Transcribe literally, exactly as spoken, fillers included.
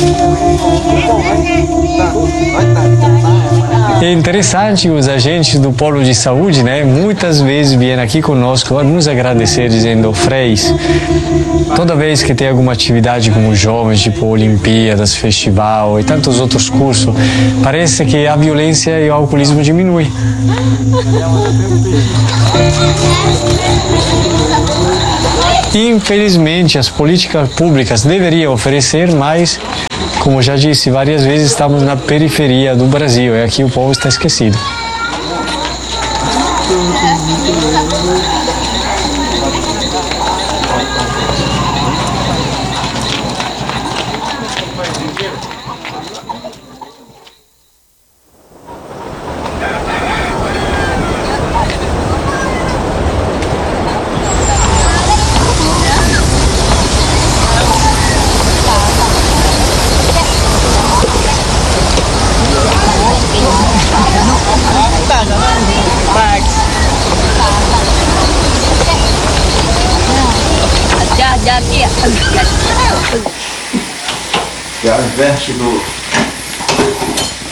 É interessante os agentes do polo de saúde, né? Muitas vezes vêm aqui conosco nos agradecer dizendo: Freis, toda vez que tem alguma atividade como jovens, tipo Olimpíadas, festival e tantos outros cursos, parece que a violência e o alcoolismo diminuem. Infelizmente, as políticas públicas deveriam oferecer mais. Como já disse várias vezes, estamos na periferia do Brasil e aqui o povo está esquecido. Que é a veste do